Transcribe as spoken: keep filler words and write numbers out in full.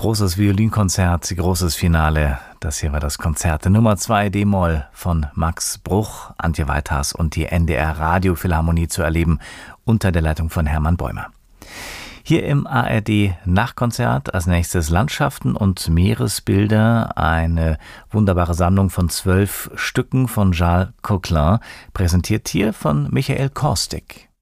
Großes Violinkonzert, großes Finale. Das hier war das Konzert Nummer zwei D-Moll von Max Bruch, Antje Weithas und die N D R Radiophilharmonie zu erleben unter der Leitung von Hermann Bäumer. Hier im A R D Nachtkonzert als nächstes Landschaften und Meeresbilder, eine wunderbare Sammlung von zwölf Stücken von Charles Coquelin, präsentiert hier von Michael Korstig.